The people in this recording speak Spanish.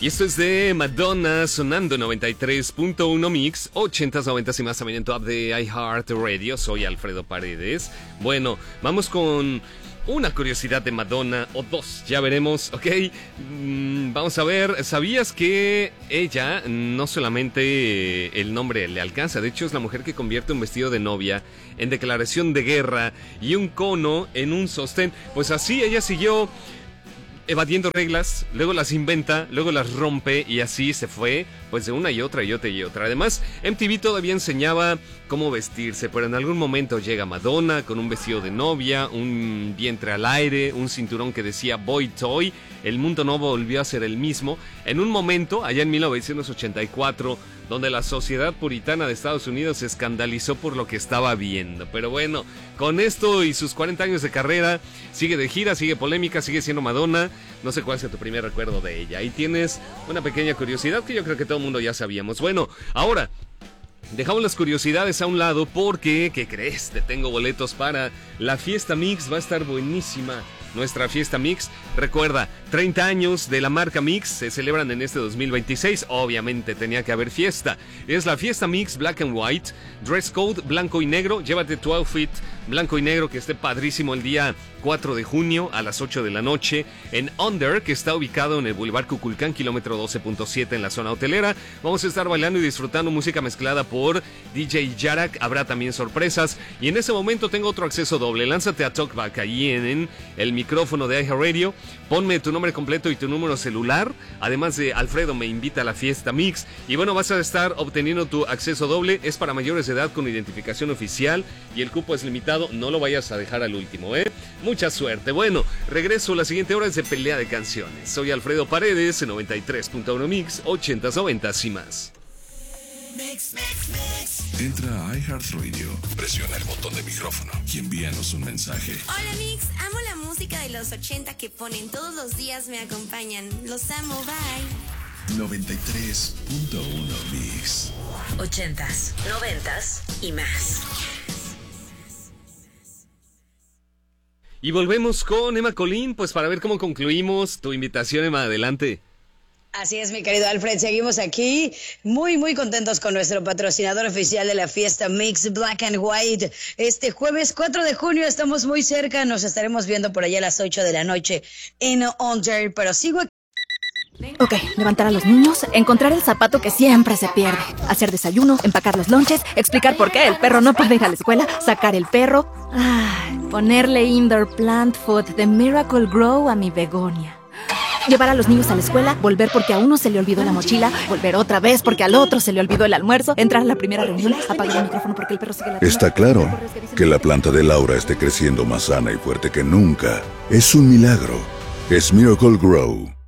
Y esto es de Madonna sonando 93.1 Mix, 80s, 90s y más también en tu app de iHeartRadio. Soy Alfredo Paredes. Bueno, vamos con una curiosidad de Madonna o dos, ya veremos, ¿ok? Vamos a ver, ¿sabías que ella no solamente el nombre le alcanza? De hecho es la mujer que convierte un vestido de novia en declaración de guerra y un cono en un sostén. Pues así ella siguió evadiendo reglas, luego las inventa, luego las rompe y así se fue, pues de una y otra y otra y otra. Además, MTV todavía enseñaba cómo vestirse, pero en algún momento llega Madonna con un vestido de novia, un vientre al aire, un cinturón que decía Boy Toy. El mundo no volvió a ser el mismo. En un momento, allá en 1984, donde la sociedad puritana de Estados Unidos se escandalizó por lo que estaba viendo. Pero bueno, con esto y sus 40 años de carrera, sigue de gira, sigue polémica, sigue siendo Madonna. No sé cuál sea tu primer recuerdo de ella. Ahí tienes una pequeña curiosidad que yo creo que todo el mundo ya sabíamos. Bueno, ahora dejamos las curiosidades a un lado porque, ¿qué crees? Te tengo boletos para la Fiesta Mix, va a estar buenísima. Nuestra Fiesta Mix, recuerda, 30 años de la marca Mix se celebran en este 2026, obviamente tenía que haber fiesta. Es la Fiesta Mix Black and White, dress code blanco y negro, llévate tu outfit blanco y negro que esté padrísimo el día 4 de junio a las 8 de la noche en Under, que está ubicado en el Boulevard Cuculcán, kilómetro 12.7 en la zona hotelera. Vamos a estar bailando y disfrutando música mezclada por DJ Yarak, habrá también sorpresas y en ese momento tengo otro acceso doble. Lánzate a Talkback allí en el micrófono de iHeartRadio, ponme tu nombre completo y tu número celular, además de Alfredo me invita a la Fiesta Mix y bueno, vas a estar obteniendo tu acceso doble. Es para mayores de edad con identificación oficial y el cupo es limitado, no lo vayas a dejar al último, mucha suerte. Bueno, regreso, la siguiente hora es de pelea de canciones. Soy Alfredo Paredes en 93.1 Mix, 80s, 90s y más. Mix. Entra a iHeartRadio, presiona el botón de micrófono y envíanos un mensaje. Hola Mix, amo la música de los 80 que ponen todos los días, me acompañan. Los amo, bye. 93.1 Mix. 80s, 90s y más. Y volvemos con Emma Colín, pues para ver cómo concluimos. Tu invitación, Emma, adelante. Así es, mi querido Alfred, seguimos aquí muy contentos con nuestro patrocinador oficial de la Fiesta Mix Black and White. Este jueves 4 de junio estamos muy cerca, nos estaremos viendo por allá a las 8 de la noche en Under, pero sigo aquí. Ok, levantar a los niños, encontrar el zapato que siempre se pierde, hacer desayuno, empacar los lonches, explicar por qué el perro no puede ir a la escuela, sacar el perro, ponerle indoor plant food de Miracle Grow a mi begonia. Llevar a los niños a la escuela, volver porque a uno se le olvidó la mochila, volver otra vez porque al otro se le olvidó el almuerzo, entrar a la primera reunión, apagar el micrófono porque el perro sigue ladrando. Está claro que la planta de Laura esté creciendo más sana y fuerte que nunca. Es un milagro. Es Miracle Grow.